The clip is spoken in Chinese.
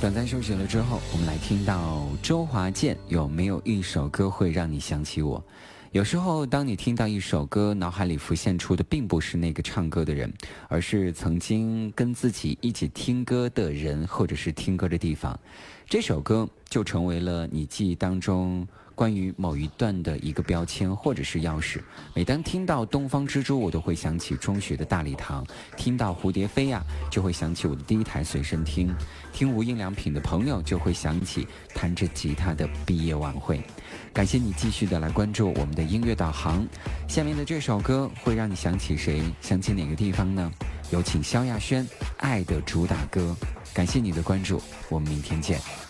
短暂休息了之后，我们来听到周华健，有没有一首歌会让你想起我？有时候当你听到一首歌，脑海里浮现出的并不是那个唱歌的人，而是曾经跟自己一起听歌的人，或者是听歌的地方。这首歌就成为了你记忆当中关于某一段的一个标签或者是钥匙。每当听到东方之珠，我都会想起中学的大礼堂，听到蝴蝶飞呀，就会想起我的第一台随身听，听无印良品的朋友，就会想起弹着吉他的毕业晚会。感谢你继续的来关注我们的音乐导航，下面的这首歌会让你想起谁，想起哪个地方呢？有请萧亚轩《爱的主打歌》。感谢你的关注，我们明天见。